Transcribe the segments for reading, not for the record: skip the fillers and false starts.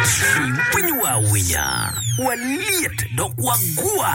Winya waliet dok wagua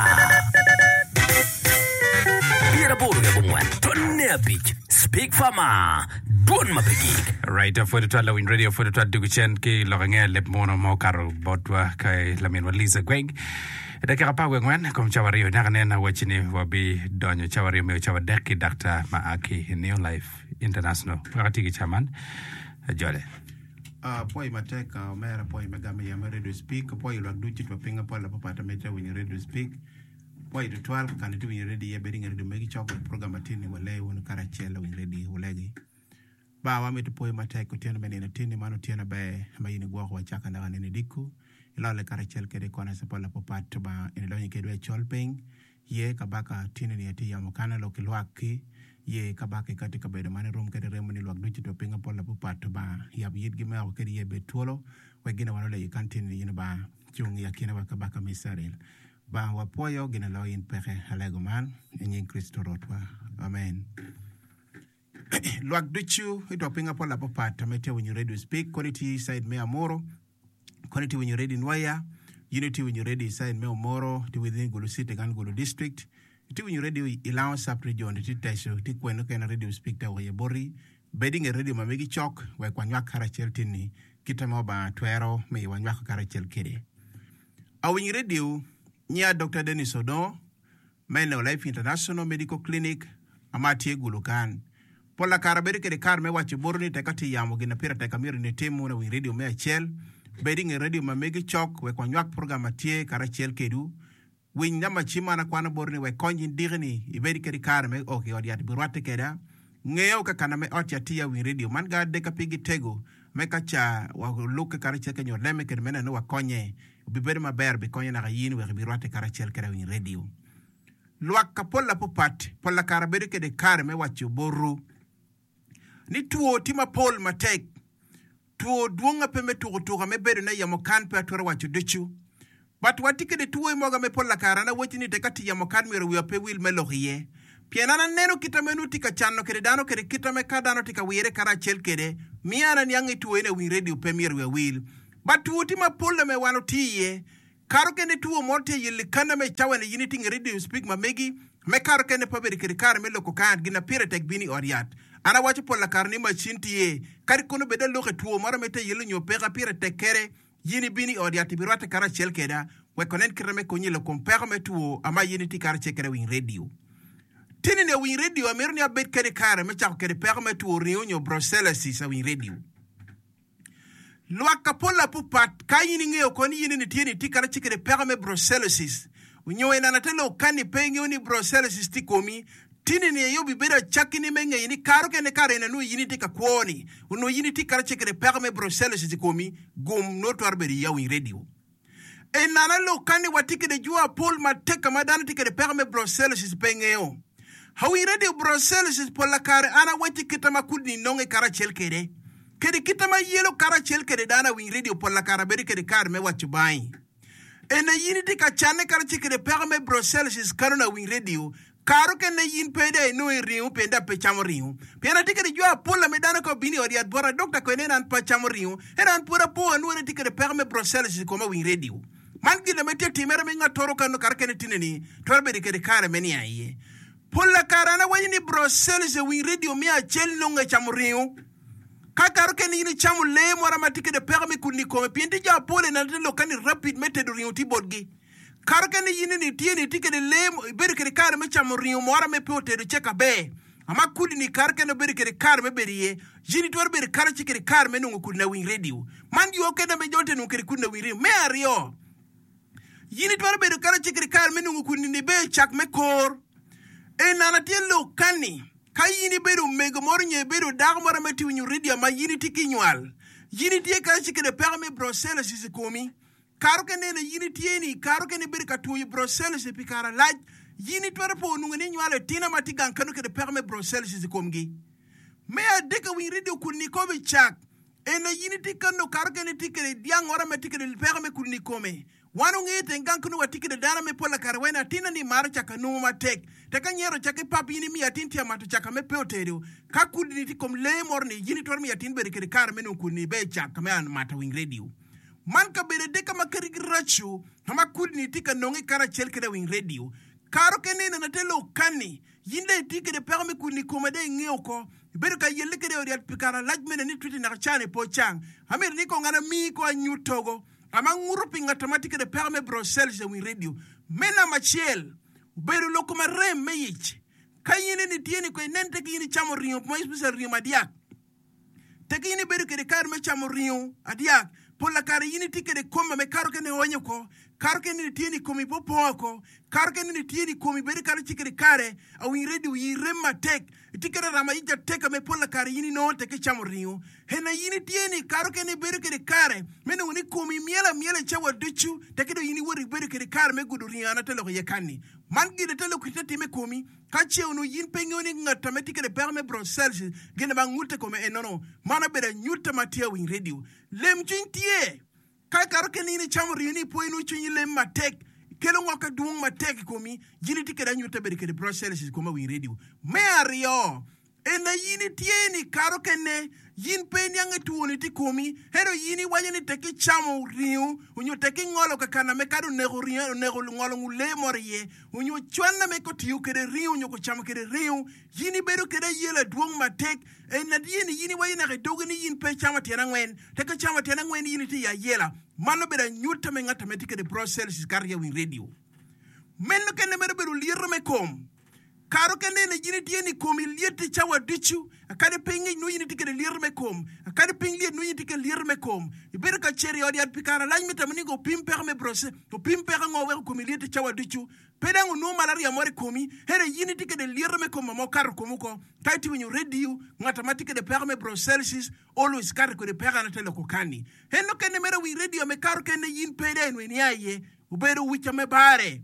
Biara boru ya bungwan Tonne apich Speak Farmer Duon mapigig Right, for the Twala Win Radio for the Twala Duguchen Ki Lorenge Lep Mono Mo Karo Botwa Kai Lamin Waliza Gweg Daka pa wengwan kom chawario nakanena wachini wabi donyo chawario meo chawadeki Dr. Maaki New Life International Wakatiki chaman Jole Poi mateka omera poi megame ya radio speak poi lwagduchi twapinga pala papata meta when radio speak poi to 12 kan tu when radio ya bedding radio megi choko program atini wale won karachela when radio ulegi ba wa metu poi mateka tiana menena tini mano tiana ba mayini gwa kwa chaka na nene diku ila le karachel kede kona sepala papata ba ene lonyi kedwe cholping ye kabaka tini ni ati ya mukana lo kilwaki ye kabake katika bedo mane room kede remoni lwagduchi twapinga pala papata ba ya biyit gime ako kede ye betolo wegina wanole yikantini yina ba chung ya kina wakabaka misaril ba wapoyo gina lo yin peche halegoman enyin Kristo rotwa amen lwagduchi twapinga pala papata mete when you ready to speak quality side me amoro quality when you ready nwaya unity when you ready side me amoro to within Gulu City and Gulu District Ti when you ready Ilawan sub-region ti tasho ti kweno kena radio speak ta waye bori bedding a radio mamegi chok wa kwanywa karachel tini kita moba twero me wanywa karachel kede awin radio nya Dr. Dennis Odon Meno Life International Medical Clinic amati gulukan pola karaberi kede karme wache borni tekati yamo gina pira tekamiri ni temu na win radio me achel bedding a radio mamegi chok wa kwanywa program atie karachel kedu Win nama chima na kwana borni we konjin digni ibedi kedi karme okay odiati burwate keda ngeo ka kana me oti atia win radio man ga de ka pigi tego me ka cha wa luke karache ke nyor leme kede mena no wa konye bibedi maber be konye na yin we birwate karache kede win radio lwa ka pola popat pola karabedi kede karme wacho boru ni tuo tima pol matek tuo duonga peme tugo me bedo na yamokan pe atoro wacho dechu But what ticket the two moga me pola karana waiting it tekati ya mokan mi we pe will melorie. Pianana neno kita menu tika chano keredano kere kita me kadano tika wire karachel kede. Miana nyangi tuene win radio premier we will. But tu utima pola me wano tiye. Karo kene tuo morte yili kana me chawane unity radio speak ma megi. Me karo kene paberi kere kar me loko kan gina pire tek bini oriat. Ana wachi pola karni ma chintiye. Kari kono bede loke tuo mara mete yili nyopeka pire tekere. Yini bini odiati birwate karachel keda we konen kireme konyi le komperme tuo ama yini ti karache kere win radio tini ne win radio amirni abet kere kare me chako kere perme tuo reunio Brussels sa win radio lwa kapola pupat kayini ngeo koni yini ni tieni ti karache kere perme Brussels unyowe nanatelo kani pengi uni Brussels ti komi Tini ni yobi beda chakini menge yini karo kene kare na nu yini tika kuoni. Uno yini tika kare chekere perme Brussels zikomi gum noto arberi ya win radio. E nana lo kani watike de jua Paul mateka madana tika de perme Brussels pengeo. Hawi radio Brussels pola kare ana wati kita makudi nonge kara chelkere. Kede kita ma yelo kara chelkere dana win radio pola kara beri kede kare me wachubai. E na yini tika chane kara chekere perme Brussels karona win radio. Karo kene yin pede no riu penda pe chamoriu. Pena tikere jua pola medana ko bini odiat bora dokta ko enan pa chamoriu. Enan pura po anu ne tikere perme Brussels ko ma win radio. Man gina mete timere menga toro kanu karkene tineni. Torbe de kare meni aye. Pola karana wani Brussels win radio mi a chel no nga chamoriu. Ka karo kene yin chamu le mora matike de perme kunni ko pende ja pola na lo kan rapid mete do riu ti bodgi. Karkene yini ni tieni tike de lem berikere kar me chamoriu mora me pote de cheka be ama kudi ni karkene berikere kar me beriye jini tor ber kar chikere kar me nungu kudi na win radio man yo kena me jonte nungu kere kudi na win radio me ario yini tor ber kar chikere kar me nungu kudi ni be chak me kor e nana tielo kani kayini beru mego mornye beru dag mora me tiwin radio ma yini tiki nyal yini tie kar chikere perme Brussels sisi komi Karo kene na yini tieni, karo kene birika tuyi Brussels e pikara laj, yini twere po nungeni nywale tina matiga nkanu kede perme Brussels zi komgi. Mea deka win radio kuni kome chak, e na yini tikano karo kene tikere diang ora me tikere perme kuni kome. Wanu ngete ngankunu wa tikere dana me pola karwena tina ni mara chaka numa tek. Teka nyero chake papi yini mi atinti ya matu chaka me peoterio. Kakudi niti kom le morni yini twere mi atin berikere kar menu kuni be chaka me an mata win radio. man ka bere de ka makari grachu hama kudni tika nongi kara chelkede wing radio karo kene na telo kani yinde tika de perme kudni komade ngioko bere ka yelle kede odiat pikara lajmene ni twiti na chane po chang hamir ni ko ngana mi ko nyutogo ama nguru pinga automatique de perme Brussels wing radio mena machiel bere lokoma rem meyich kayine ni tieni ko nente kini chamo rio mo special rio madiak tekini bere kede kar me chamo rio adiak pola kare yini tikede koma me karo kene onyo ko karo kene tieni komi popo ko karo kene tieni komi bere kare tikede kare au ready wi remma tek tikede rama ija teka me pola kare yini no teke chamo rio hena yini tieni karo kene bere kede kare mena uni komi miela chawa duchu tekede yini wori bere kede kare me gudu rio ana telo yekani man gide telo kitati me komi kache unu yin pengoni ngata me tikede perme Brussels gene bangute kome enono mana bere nyuta matia win radio lem chintie kai karo kenini chamri ni poinu chinyi lem matek kelo ngoka duong matek komi jini tikede nyuta bere kede Brussels koma win radio me ario ena yini tieni karo kene yin peni ange tuoni ti komi hero yini wanyani teki chamo riu unyo teki ngolo kakana mekado nego riu nego ngolo ngule morie unyo chwana meko tiyu kede riu unyo ko chamo kede riu yini beru kede yela duong matek ena yini wanyani redoge ni yin pe chama tiana ngwen teka chama tiana ngwen yini ti ya yela mano beda nyuta me ngata metike de Brussels karya win radio menno kene beru lirre me kom karo kene na jini tieni komi liete chawa dichu akade pengi no yini tikede lirme kom akade pengi liet no yini tikede lirme kom ibere ka cheri odi at pikara lañ mita mnigo pimper me brose to pimper ngo wer komi liete chawa dichu pedango no malaria more komi here yini tikede lirme kom mo kar komuko taiti when you radio ngata matike de perme Brussels always kar ko de perana tele ko kani henno kene mera wi radio me karo kene yin peden wen yaye ubere wicha me bare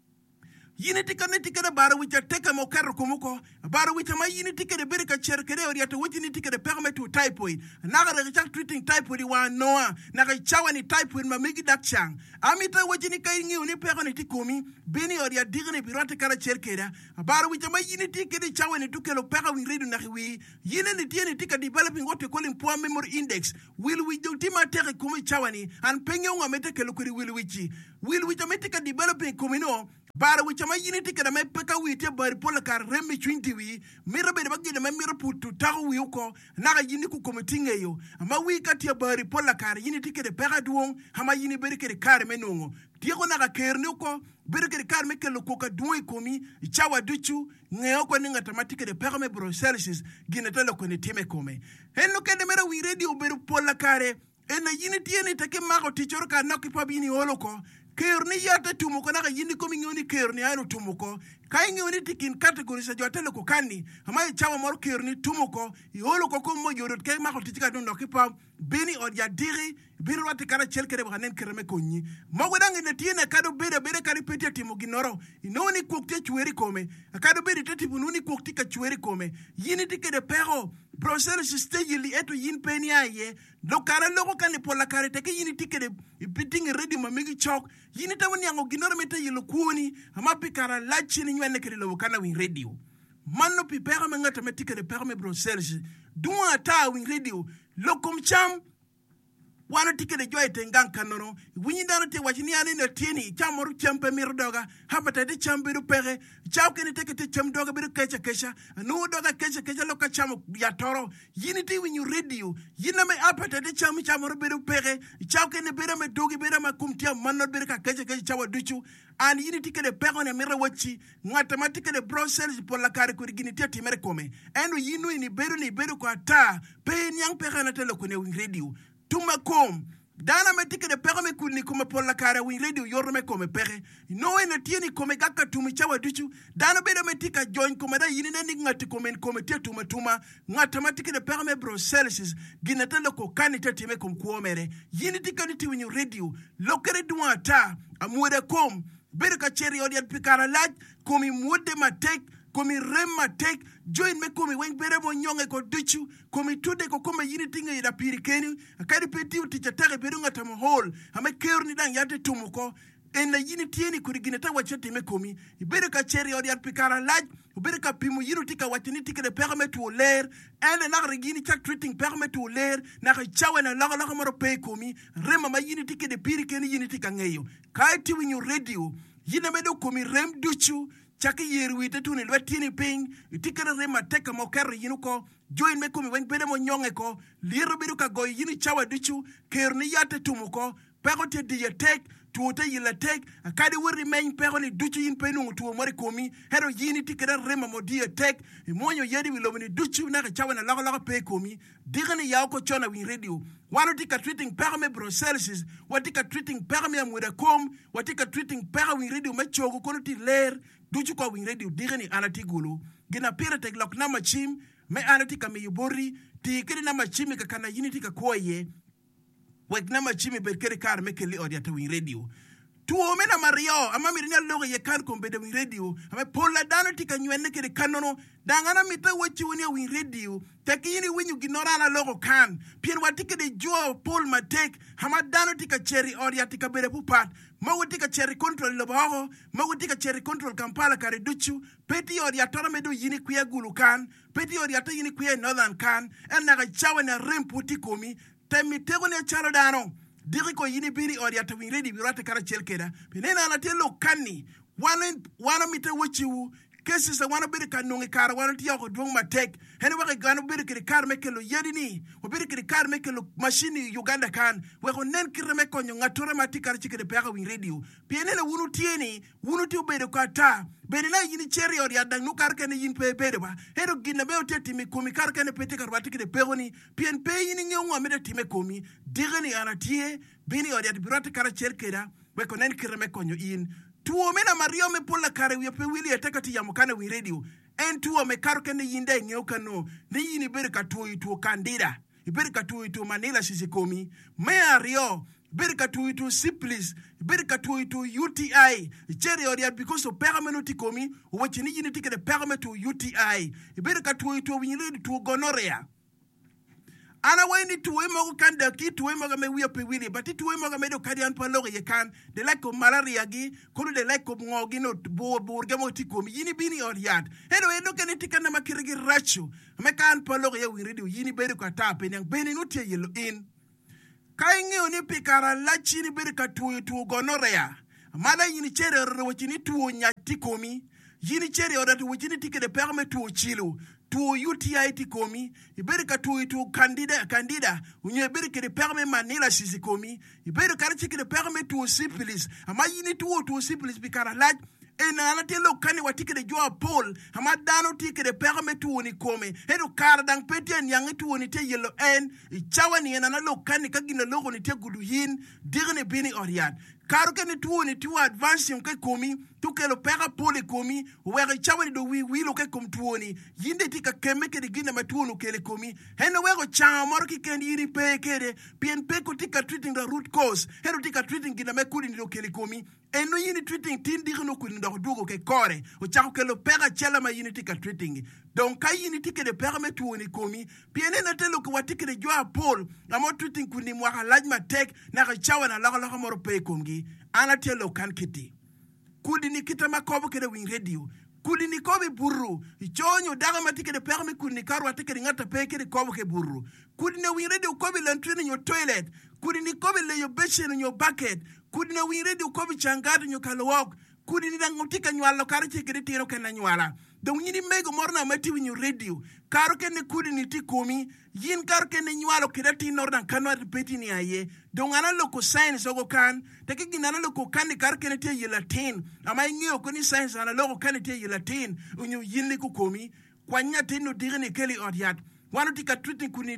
yini tikane tikade bara wicha teka mo kar komuko bara wicha ma yini tikade bere ka cherkere ori ato witi ni tikade permet to typhoid naga re chak treating typhoid wa noa naga chawa ni typhoid ma migi dakchang amita witi ni kai ngi uni pera ni tikomi beni ori adigne birote kara cherkera bara wicha ma yini tikade chawa ni tukelo pera wi redu na wi yini ni tieni tikade developing what we call poor memory index will we do tima tere komi chawa ni an penyo ngamete kelo kuri will wichi metika developing komino bara wicha ma yini tikada me peka wite bari pola kar remi chwinti wi mira be bagide me mira putu tagu wi uko naga yini ku komitinge yo ama wi katia bari pola kar yini tikade peka duong ama yini beri kede kar menongo tiego naga kerni uko beri kede kar me kelo koka duong komi chawa duchu ngeo ko ninga tamatike de peka me Brussels gine tele ko ne time kome henno kede mera wi radio beri pola kare ena yini tieni take mago tichor ka nakipa bini holoko kerni yata tumuko naka yini komi ngoni kerni ayno tumuko kai ngoni tikin category sa jotele ko kanni ama chawa mor kerni tumuko yolo ko mo yorot ke mako tichika don nokipa beni od ya diri biri wati kara chelkere banen kerme konyi mago dangi ne tiene kado bere kari pete timu ginoro inoni kokte chweri kome kado bere teti bununi kokti ka chweri kome yini tikede pero Brussels stage li eto yin peni aye lo kara logo kan pola kare teke yini tikede biting ready mamigi chok yini tawani yango ginoro meta yelo kuoni ama pikara lachi ni nywane kede lo kana win radio manno pi pera mangata metike de perme Brussels duwa ta win radio lo kom cham wana tike de joy tengan kanono winyi dano te wachini ane no tieni chamoru champe mirdoga hapata de chambiru pere chauke ni teke te chamdoga biru kesha no doga kesha loka chamo ya toro yini ti winyu radio yina me apata de chamoru biru pere chauke ni biru me dogi biru ma kumtia manno biru ka kesha chawa duchu and yini tike de pere ne mira wachi ngata matike de Brussels pour la kare ko gini te timere kome eno yinu ni beru ko ata pe nyang pere na tele ko ne win radio tuma kom dana metike de pere me kuni kome pola kare win radio yorme kome pere no ene tieni kome gaka tumi chawa duchu dana beda metika join kome da yini ne ngati kome te tuma ngata matike de pere me Brussels ginata loko kanite time kom kuomere yini tikani ti win radio lokere duata amude kom beda ka cheri odiat pikara laj komi mude matek komi remma tek join me komi wen bere mo nyonge ko duchu komi tude ko kome yini tinga ida piri keni akari peti uticha tare berunga tamo hol ame kerni dan yate tumuko en la yini tieni kuri gineta wachete me komi ibere ka cheri odi at pikara laj ibere ka pimu yinu tika wachini tika de permet to ler en na regini chak treating permet to ler na chawe na laga maro pe komi rema ma yini tika de piri ken yini tika ngeyo kai ti winyu radio yina medo komi rem duchu chaki yerwi te tuni lwetini ping itikere rema teka mo kar yinu ko join me komi wen bede mo nyonge ko liro bidu ka goy yini chawa duchu kerni yate tumuko pero te diye tek tuote yila tek akadi wori men pero ni duchu yin penu tuo mori komi hero yini tikere rema mo diye tek monyo yedi wilomini duchu na chawa na laga pe komi digani yaw ko chona win radio wano tika treating perme Brussels watika treating perme amweda kom watika treating perme win radio machogo kono ti ler duchu ko win radio digani anati gulu gina pira tek lok na machim me anati kame yubori ti kiri na machimi ka kana yini tika koye wek na machimi berkere kar mekeli odiata win radio tuo mena mario ama mirinya logo ye kan ko bede win radio ama pola dano tika nywenne kere kanono dangana mita wachi woni win radio takini winyu ginora na logo kan pien watike de jo pol matek ama dano tika cherry odia tika bede pupat mawo tika cherry control lobo mawo tika cherry control Kampala kare duchu peti odia tora medo yini kuya gulu kan peti odia ta yini kuya northern kan en na chawe na remputi komi temi tego ne chalo dano diri ko yini biri odia ta win radio birata kara chelkeda penena na telo kanni wana mita wachiwu kesi sa wana biri kanungi kara wana tiya ko dwong matek hene wake gano biri kiri kar mekelo yedini wa biri kiri kar mekelo machine Uganda kan wako nen kiri mekonyo ngatore matikari chikede peka win radio pienene wunu tieni wunu tiu bede kwa ta bede na yini cheri ori adang nukar kene yin pe bede ba hero gina beo te timi komi kar kene pete karwati kede pegoni pien pe yini ngeunga mede time komi digani anatie bini ori adibirate kara chelkeda wako nen kiri mekonyo in tuo mena mario me pola kare wi pe wili etekati ya mukane wi radio en tuo me karo kene yinde ngeuka no ni yini bere ka tuo kandida ibere ka tuo Manila sisikomi me ario bere ka tuo syphilis bere ka tuo UTI cherry oria because of permanent komi wachini yini tikede permanent to UTI ibere ka tuo winyi tuo gonorrhea ana wayni tuwe mo kanda ki tuwe mo me wiya pe wili but tuwe mo me do kadian paloge ye kan de like malaria gi kono de like ngogi no bo gamo ti komi yini bini or yad hedo eno ken tikana makirigi rachu me kan paloge ye wi radio yini beri ko tape nang beni no te yelo in kai ngi oni pikara lachi ni beri ka tuwe gonorrhea mala yini chere rochini tuwo nyati komi yini chere odatu wachini tikede perme tuwo chilo tuo UTI ti komi iberi ka tuo candida unye iberi ke de perme Manila sisi komi iberi ka chike de perme tuo syphilis ama yini tuo syphilis bikara laj ena alate lo kani watike de joa pol ama dano tike de perme tuo ni kome hedo kar dang petien yang tuo ni te yelo en chawa ni ena lo kani kagina logo ni te gudu yin dirne bini oriat karo kene tuo ni tuo advance yung ke komi tu ke lo pera pole komi were chawa ni do wi lo ke kom tuo ni yinde tika keme ke de gina ma tuo no kele komi heno wego chama moro ki kendi yiri pe kede pien pe ko tika treating the root cause heno tika treating gina me kudi ni lo kele komi eno yini treating tin diri no kudi ndo dugo ke kore o chako ke lo pera chela ma yini tika treating donc kai yini tika de pera me tuo ni komi pien ena telo ko watike de joa pol amo treating kudi mwaka lajma tek na ka chawa na laga moro pe komgi ana telo kan kiti kudi ni kita makobo kede win radio kudi ni kobi burru ichonyo daga matike de perme kudi ni karu atike ngata peke de kobo ke burru kudi ne win radio kobi lantrin in your toilet kudi ni kobi le your basin in your bucket kudi ne win radio kobi changado in your kalowok kudi ni dangotika nywalo kare chike de tiro ken nywala donc yini mego morna mati win your radio karo ken kudi ni ti komi yin karo ken nywalo kede ti nordan kanwa peti ni aye donc ana loko science ogo kan teke ginana loko kan ni karo ken te latin ama ngio ko ni science ana loko kan te latin unyu yinli ko komi kwanya teno digni keli odiat wano tika treating kuni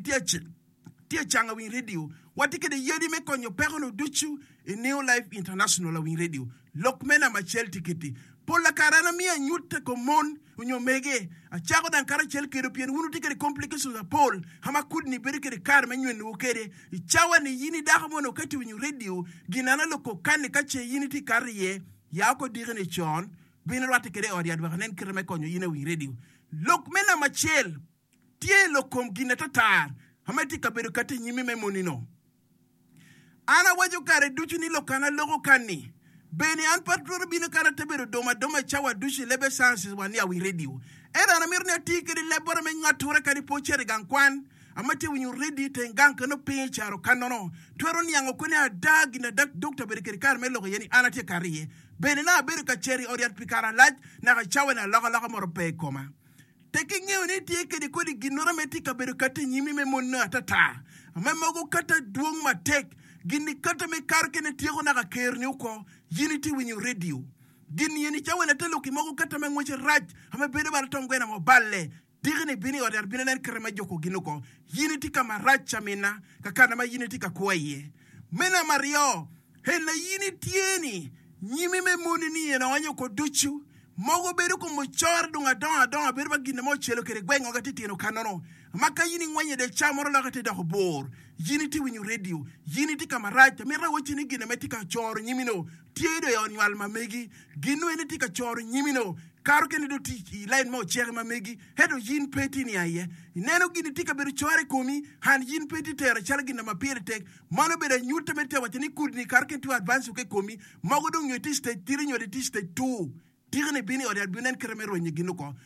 tie changa win radio watike de yedi me konyo perono duchu e New Life International win radio lokmena machel tiketi pola karana mia nyute ko mon unyo mege a chago dan kara chel kero pien wunu tike de complications a pol hama kud ni berike de kar menyo ni ukere i chawa ni yini da mono kati win radio ginana loko kan kache yini ti kariye yako digene chon bino watike de odiad wa nen kirme konyo yine win radio lokmena machel tie lokom ginata tar hamati kaberu kati nyimi me monino ana waju kare duchu ni lokana logo kanni beni an patror bino karate bero doma chawa dushi lebe sansis wani awi radio era na mirne tikiri lebora me ngatura kari pochere gankwan amate winyu ready tengan kano pe charo kanono twero ni yango kone adag na doctor berikeri kar melo yeni anate kariye beni na berika cheri oriat pikara laj na chawa na laga moro pe koma taking you ni tikiri kodi ginora metika berikati nyimi me monna tata amamogo kata duong matek gini kata me karke ne tiego na kerni uko unity winyu radio gini yeni chawa na telo kimogo kata me ngweche raj ama bere bar tongwe na moballe digni bini odar bini nan krema joko ginuko unity kama racha mina kakana ma unity kakwaye mena mario hela unity yeni nyimi me moni ni na wanyo ko duchu mogo bere ko mochor dunga donga bere ba gine mo chelo kere gwengo gati no kanono maka yini ngwenye de chamoro la gati da bor unity winyu radio unity kama racha mera wochi ni gine metika choro nyimino tiedo ya onwal mamegi gino ene tika choro nyimino karo kene do tiki line mo chere mamegi hedo yin peti ni aye neno gini tika beru chore komi han yin peti tera chala gina mapire tek mano beda nyuta mete watani kudni karo kene tu advance uke komi mago do nyoti state tiri nyoti ti state 2 tiri ne bini odi adbunen kremero nye gino ko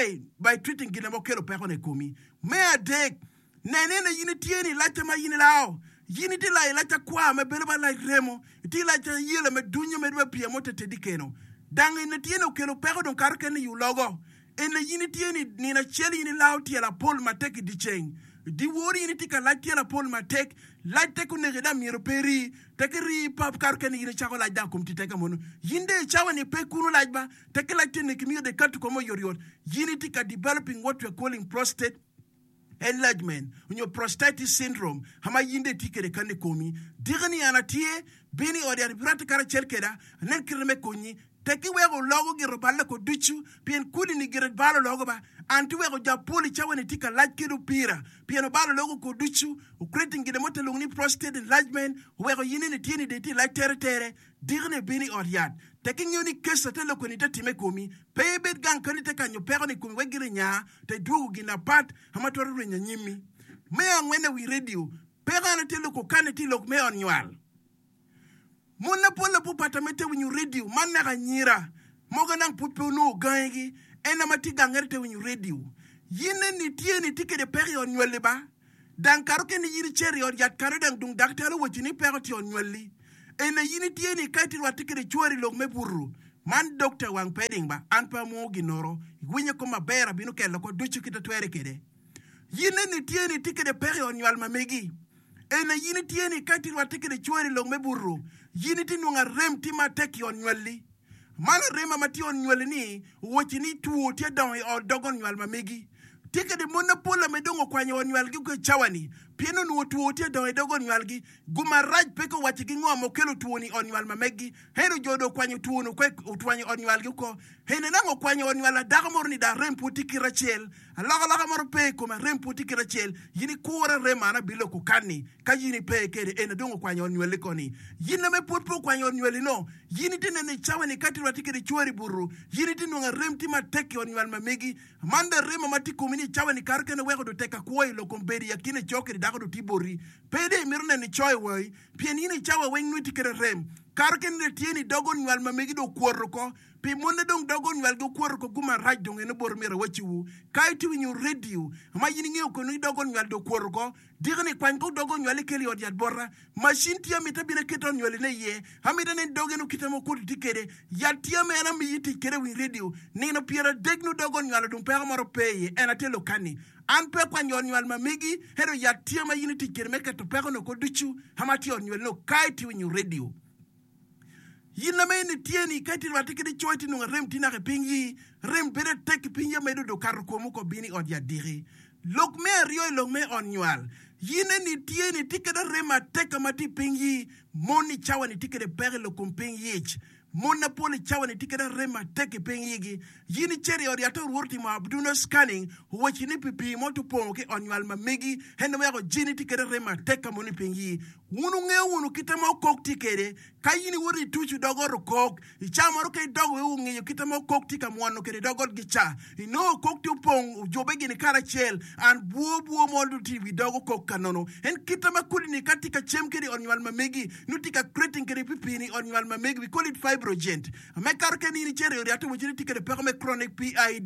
by treating gina mo kelo peko ne komi mea dek nenene yini tieni lacha ma yini lao yini ti la lacha kwa me bere ba la remo ti lacha yele me dunya me be pia mo tete dikeno dangi ne tieni kelo peko don kar ken yu logo ene yini tieni ni na cheli yini lao ti la pol matek di chain di wori yini ti ka la ti la pol matek la te ku ne da miro peri tekri pap kar ken yini chako la da kum ti teka mono yinde chawa ni pe kunu la ba tekla tene kimi de kat ko mo yor yini ti ka developing what we are calling prostate enlargement unyo prostatitis syndrome hama yinde tikere kane komi digani anatie bini odi arbrata kara chelkeda nen kirme konyi teki wego logo giro balle ko duchu pien kudi ni giro balo logo ba anti wego japoli chawane tika lajkido pira pieno balo logo ko duchu ukreting gide mote lungni prostate enlargement wego yini ni tieni de ti la tere digane bini odiad teki nyoni kesa telo ko ni tatime komi pebet gang kani teka nyo pero ni komi wegire nya te dugu gina pat hama toru nya nyimi mea ngwene wi radio pega na telo ko kane ti lok me on nywal mona pola po patamete winyu radio manna ganyira moga nang pupo no gangi ena matiga ngerte winyu radio yine ni tieni tike de peri on nywele ba dan karoke ni yiri cheri on yat karo dang dung daktaro wotini peri ti on nyweli ena yini tieni kaiti watike de chori lok me puru man doctor wang peding ba anpa mo ginoro winye ko mabera binu kelo ko duchu kita twere kede yine ni tieni tike de peri on nywal mamegi ena yini tieni kaiti watike de chori lok me puru yini ti nunga rem ti mateki on nywali mana rema mati on nywali ni wochi ni tuo ti don o dogon nywal mamegi tike de monopola medongo kwanya on nywal gi ko chawani pieno no tuo ti don dogon nywal gi guma raj peko wachi gi ngomo kelo tuo ni on nywal mamegi hero jodo kwanya tuo no kwe utwanya on nywal gi ko hene nango kwanya on nywala daga mor ni da rem puti kirachel alaga mor pe ko ma rem puti kirachel yini kora rema na bilo ko kanni ka yini pe kede ene dongo kwanya on nywali ko ni yini me putpo kwanya on nywali no yini tinene chawani kati watike de chori buru yini tinunga rem ti mateki on nywal mamegi manda rema mati komini chawani karkene wego do teka koi lo komberi yakine chokeri daga do tibori pede mirne ni choy woi pien yini chawa wen nuti kere rem karkene tieni dogon nywal mamegi do korko pi monde dong dogon nywal go korko guma raj dong ene bor mera wachiwu kaiti winyu radio ma yini ngeo ko ni dogon nywal do korko digni kwan ko dogon nywal keli od yat borra machine tia mita bire keton nywal ne ye hamida ne dogenu kitamo ko dikede yatia mena mi yiti kere win radio ni no piera degnu dogon nywal dum pe amaro peye ena telo kani an pe kwa nywal mamegi hero yatia ma yini tikere meketo pe no ko duchu hamati on nywal no kaiti winyu radio yina meni tieni kati watike de choiti no rem tina ke pingi rem bere tek pingi medo do kar ko mu ko bini od ya diri lok me rio lok me on nywal yina ni tieni tike de rem tek mati pingi moni chawa ni tike de pere lo kompingi mona poli chawa ni tike de rem tek pingi yini cheri od ya to wurti ma abduno scanning wochi ni pipi moto pon ke on nywal ma megi hendo me ko jini tike de rem tek moni pingi wunu nge wunu kitamo kok tikere kayini wuri tuchu dogor kok ichamoro ke dogo nge kitamo kok tika mwano ke dogor gicha ino kok tu pong jobegi ni karachel an buo moldu ti vi dogo kok kanono en kitama kuli ni katika chemkeri on nywal mamegi nutika creating keri pipi bini on nyal ma meg we call it fibrogent me karo ken ni chere ori ato wachini tikere peko me chronic PID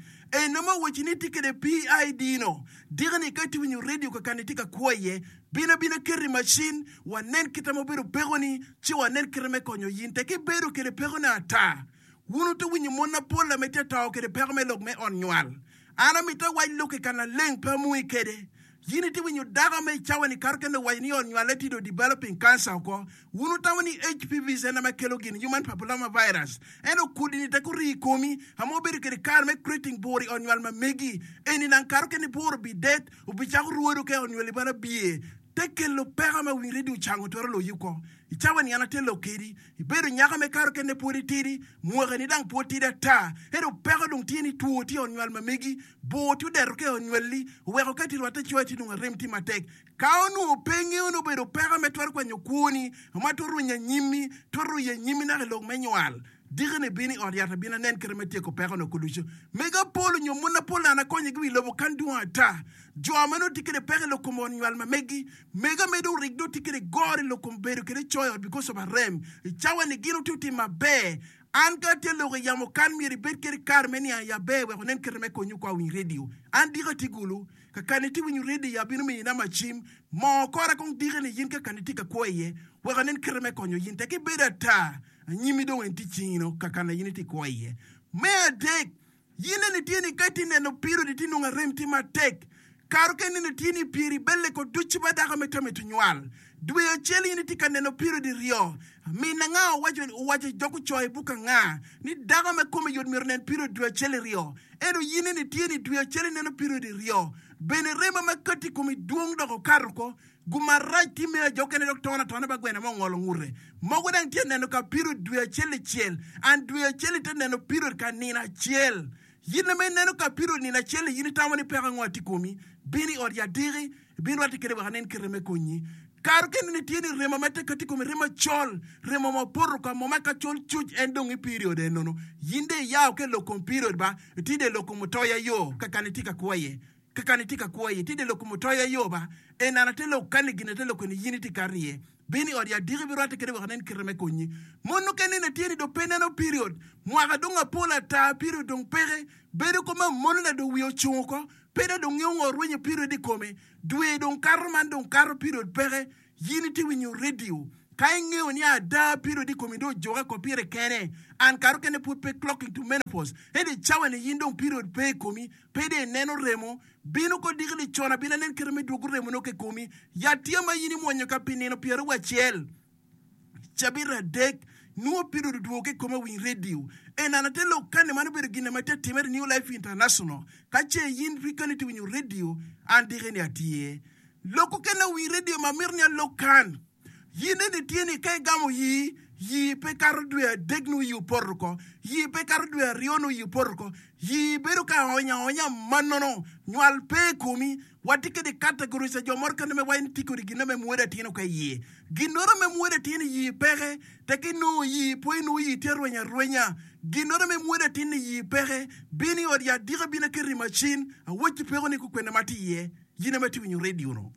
e noma wachini tikere PID no digani kati winyu radio ka kanitika kuoye bina keri machine wanen kita mo beru pegoni chi wanen kere me konyo yin teki beru kere pegoni ata wunu to winyu mona pola mete tao kere pego me log me on nyal ana mita wai loke kana leng pa mui kede yini ti winyu daga me chawani karkene wayni on nyaleti do developing cancer ko wunu tawani HPV zena me kelogin human papilloma virus eno kudini te kuri komi hamo beri kere kar me creating bori on nyal ma megi eni nan karkene bor bi det u bi chak ruodo ke on nyali bana bie tekelo pega ma wini redu chango toro lo yuko ichawani ana telo kedi iberu nyaka me karkene pori tiri muoga ni dang poti da ta ero pega dong tieni tuoti on nyal ma megi bo tu der ke on nyali weko kati wata chwati nunga remti matek kaonu pengi ono beru pega me twar kwa nyukuni amatoru nyanyimi toru nyanyimi na log menywal digene bini oriata bina nen kremete ko pega no kulusho mega polo nyomuna pola na konye gwi lobo kandu ata jo amano tikere pega lo komon nyal ma megi mega medo rigdo tikere gore lo komberu kere choyo because of a rem chawa ni gino tuti mabe anka telo ge yamo kan miri bet kere kar meni ya be we nen kreme ko nyuko win radio andi ga tigulu ka kaniti win radio ya binu mi na machim mo kora kong digene yin ka kaniti ka koye we nen kreme ko nyu yin te ke bedata nyimi do enti chino kakana yiniti kwaye me dek yine ni tieni kati no piro di tinu ngaremti matek karo ken ni tieni piri belle ko duchi badaga metametu nywal duwe cheli ni tikane no piro di rio mi na nga waje joku choy buka nga ni daga me kome yod mirnen piro duwe cheli rio eno yine ni tieni duwe cheli no piro di rio bene rema makati kumi duong dogo karko gumarati me jokene doktona tona bagwena mo ngolo ngure mogo dan tiene no ka piro duwe cheli chel and duwe cheli tene no piro kanina chel yine me neno ka piro ni na cheli yini tamani pega ngwati kumi bini or ya diri bini wati kere baganen kere me konyi karo ken ni tieni rema mate kati kumi rema chol rema mo porro ka mo maka chol chuj endongi period enono yinde yao ke lokom period ba tide lokomotoya yo kakanitika kuwaye kakanitika kuwaye tide lokomotoya yo ba enanatelo kaniginatelo koni yiniti kariye bini or ya diri birate kere baganen kere me konyi monu ken ni tieni do penano period mwaga donga pola ta period dong pere bere koma monu na do wio chunko pere dong yongo rwenye period di kome duwe dong karo man dong karo period pere yiniti winyo radio kainge oni ada period di kome do joga ko pere kene an karo kene put pe clocking to menopause hede chawane yindong period pe komi pede neno remo binu ko digli chona bina nen kerme dogu remo no ke komi ya tiama yini monyo ka pinino piero wachiel chabira dek nuo period duoke koma win radio enanatelo kane manu bergine mate timer New Life International kache yin frequency win radio andi gene atie loko kena win radio mamirnya lokan yine ni tieni kai gamo yi pe kardwe degnu yu porko yi pe kardwe riono yu porko yi beruka onya manono nyal pe kumi watike de category sa jomor kan me wayin tikori gina me muere tino ka yi ginoro me muere tini yi pere tekino yi poinu yi terwenya ginoro me muere tini yi pere bini or ya diga bina keri machine a wochi pero ni ku kwenda mati ye yina mati winyo radio no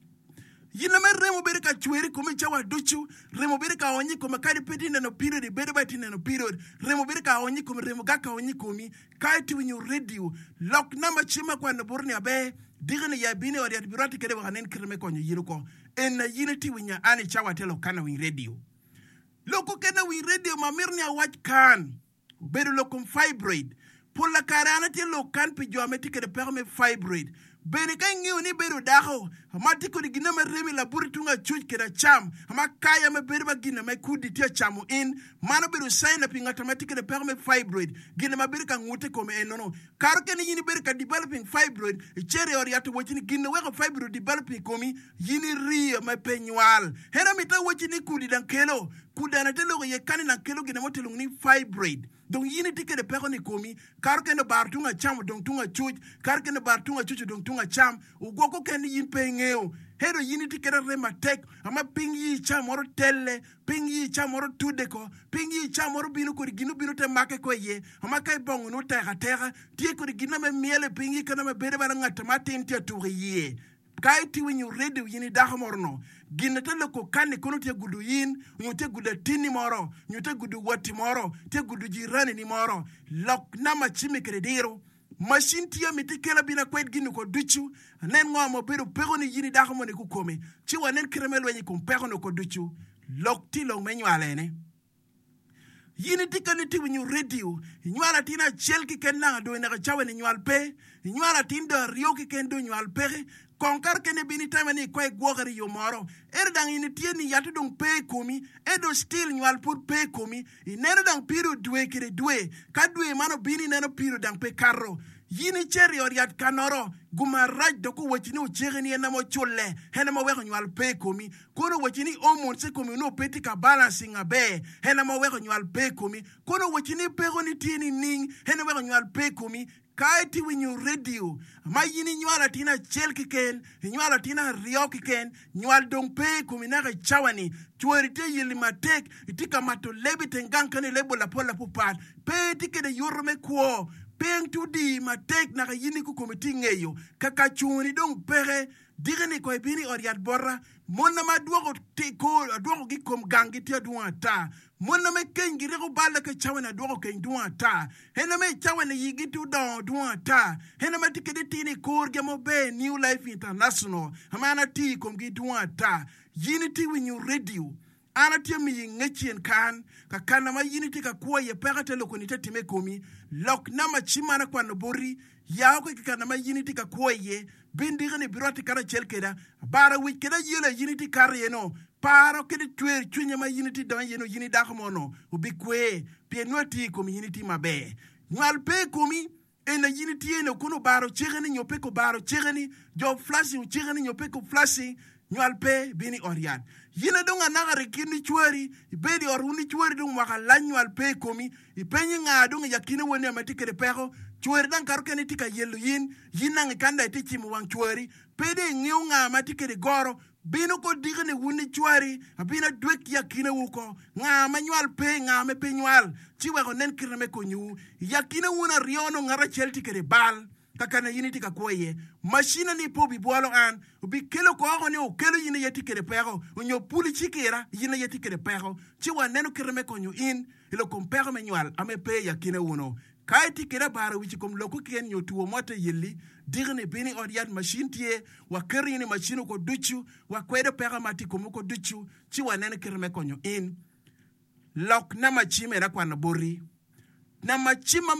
yina me remo berika chweri kome chawa duchu remo berika onyi kome kadi peti no period bere bati no period remo berika onyi kome remo gaka onyi komi kaiti winyo radio lok nama chima kwa naborni abe digane ya bine ori at birati kede wakanen kireme konyo yiruko ena yiniti winya ani chawa telo kana win radio loko kena win radio mamirni a watch kan beru lokum fibroid pola karana telo kan pijo ameti kede perme fibroid bene kai ngiu ni beru daho amati ko digina me remi la buritunga chuj keda cham ama kaya me beru bagina me kudi tia chamu in mano beru sign up automatic kede perme fibroid gina ma beru ka ngute ko me enono karo ken yini beru ka developing fibroid chere ori atu wachini gina we ko fibroid developing komi yini ri me penywal hena mita wachini kudi dan kelo kudana telo ye kanina kelo gina motelung ni fibroid donc yini tike de peroni komi kar ken bartunga cham donc tunga chuj kar ken bartunga chuchu donc tunga cham ugoko ken yin pengeo hero yini tike de rematek ama pingi cham oro telle pingi cham oro tudeko pingi cham oro binu ko ginu binu te make ko ye ama kay bongo no terra tie ko gina me miele pingi kana me bere bana ngata matin tie to ye kai ti winyu radio yini daha morno ginata loko kanne kono te gudu yin nyote gudu tini moro nyote gudu wati moro te gudu jirani ni moro lok nama chimi krediro machine tia mitikela bina kwet ginu ko duchu nen ngo mo beru pego ni yini daha mo ne ku kome chi wanen kremel wenyi kum pego no ko duchu lok ti lo menyu alene yini tikani ti winyu radio nyala tina chelki kenna do na chawe ni nyal pe nyala tinda rioki kendo nyal pe konkar kene bini time ni koy gwogari yo moro dang yini tieni yatu dong pe komi edo still nyal put pe komi inero dang piro dwe kire dwe ka dwe mano bini neno piro dang pe karro yini cheri oriat kanoro guma raj doko wachini uchegeni enamo chole henamo weko nyal pe komi kono wachini omonse komi no peti ka balancing abe henamo weko nyal pe komi kono wachini pego ni tieni ning henamo weko nyal pe komi kaiti winyu radio ma yini nyala tina chelki ken nyala tina rioki ken nyal dong pe kuminaka chawani chuerite yili matek itika mato lebi tengankane lebo la pola pupat pe tike de yorme kuo peng tudi matek naka yini ku komiti ngeyo kaka chuni dong pere digeni ko bini oriat borra monna ma duogo tiko duogo gikom gangi tia duata monna me kengi rego bala ke chawana duogo ken duata hena me chawana yigitu do duata hena me tikedi tini korge mo be New Life International amana ti kom gi duata unity when you radio ana tia mi ngechien kan ka kana ma unity ka kuwa ye pegate lokonite time komi lok na ma chimana kwa no bori ya ko kana ma unity ka kuwa ye bindi gani biroti kara chelkeda bara wikeda yele unity kar yeno paro kede twer chunya ma unity dan yeno yini dakmono ubikwe pie noti komi unity mabe nyal pe komi ena unity eno kuno baro chegeni nyope ko baro chegeni jo flashing chegeni nyope ko flashing nyal pe bini orian yina donga naga rekini chwari ibedi oruni chwari dong maka lanyal pe komi ipenyi nga donga yakine wone amatike de pego chwari dan karukene tika yelu yina ngikanda itichi mwang chwari pede ngiu nga amatike de goro bino ko digene wuni chwari abina dwek yakine wuko nga manyal pe nga me pe nyal chiwe ko nen kireme ko nyu yakine wuna riono ngara chelti kere bal kakana yini tika koye machine ni po bibwalo an ubi kelo ko ni o kelo yini yeti kere pero unyo puli chikera yini yeti kere pero chiwa nenu kireme ko nyu in ilo kompero menyal ame pe yakine wuno kaiti kera bara wichi kom loko ken nyo tuwo mota yeli digne bini oriat machine tie wa keri ni machine ko duchu wa kwede pera mati ko ko duchu chiwa nenu kireme ko nyu in lok na machime ra kwa na bori na machima